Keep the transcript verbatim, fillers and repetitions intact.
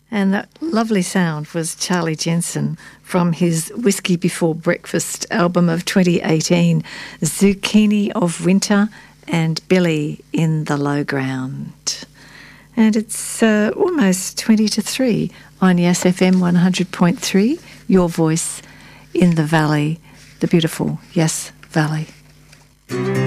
And that lovely sound was Charlie Jensen from his Whiskey Before Breakfast album of twenty eighteen, Zucchini of Winter and Billy in the Low Ground. And it's uh, almost twenty to three on Yes F M one hundred point three, your voice in the valley, the beautiful Yes Valley.